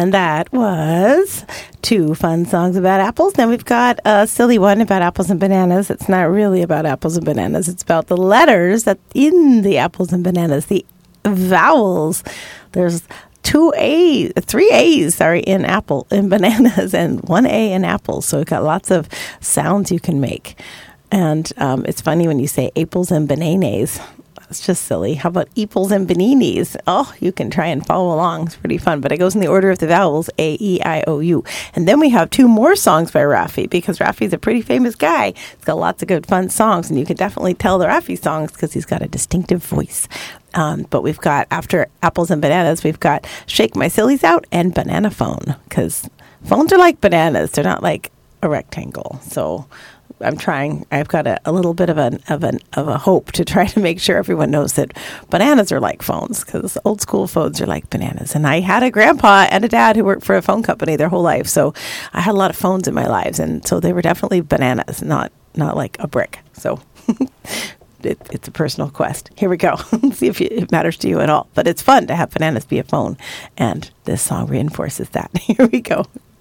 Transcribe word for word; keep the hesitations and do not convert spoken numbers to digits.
And that was two fun songs about apples. Now we've got a silly one about apples and bananas. It's not really about apples and bananas. It's about the letters that in the apples and bananas, the vowels. There's two A, three A's, sorry, in apple, in bananas, and one A in apples. So we've got lots of sounds you can make. And um, it's funny when you say apples and bananas. It's just silly. How about eeples and baninis? Oh, you can try and follow along. It's pretty fun. But it goes in the order of the vowels, A, E, I, O, U. And then we have two more songs by Raffi, because Raffi's a pretty famous guy. He's got lots of good fun songs, and you can definitely tell the Raffi songs because he's got a distinctive voice. Um, but we've got, after apples and bananas, we've got Shake My Sillies Out and Banana Phone, because phones are like bananas. They're not like a rectangle. So I'm trying. I've got a, a little bit of an of an of a hope to try to make sure everyone knows that bananas are like phones, because old school phones are like bananas. And I had a grandpa and a dad who worked for a phone company their whole life, so I had a lot of phones in my lives, and so they were definitely bananas, not not like a brick. So it, it's a personal quest. Here we go. See if it matters to you at all. But it's fun to have bananas be a phone, and this song reinforces that. Here we go.